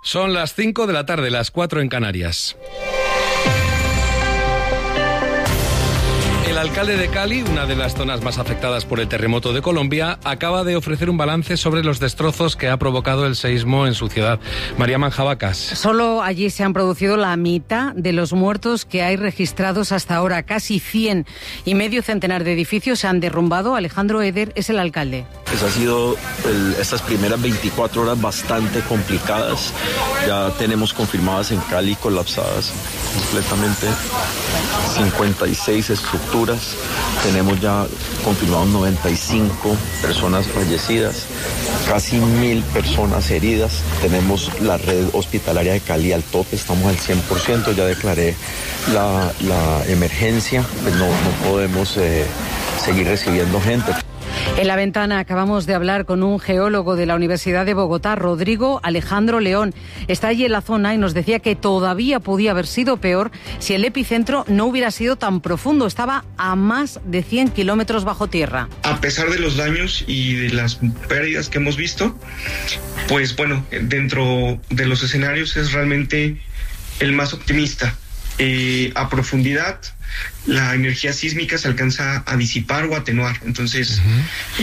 Son las 5 de la tarde, las 4 en Canarias. El alcalde de Cali, una de las zonas más afectadas por el terremoto de Colombia, acaba de ofrecer un balance sobre los destrozos que ha provocado el seísmo en su ciudad. María Manjabacas. Solo allí se han producido la mitad de los muertos que hay registrados hasta ahora. Casi 100 y medio centenar de edificios se han derrumbado. Alejandro Eder es el alcalde. Pues ha sido estas primeras 24 horas bastante complicadas. Ya tenemos confirmadas en Cali colapsadas completamente 56 estructuras. Tenemos ya confirmados 95 personas fallecidas, casi 1.000 personas heridas. Tenemos la red hospitalaria de Cali al tope, estamos al 100%. Ya declaré la emergencia, pues no podemos seguir recibiendo gente. En La Ventana acabamos de hablar con un geólogo de la Universidad de Bogotá, Rodrigo Alejandro León. Está allí en la zona y nos decía que todavía podía haber sido peor si el epicentro no hubiera sido tan profundo. Estaba a más de 100 kilómetros bajo tierra. A pesar de los daños y de las pérdidas que hemos visto, pues bueno, dentro de los escenarios es realmente el más optimista. A profundidad, la energía sísmica se alcanza a disipar o atenuar. Entonces,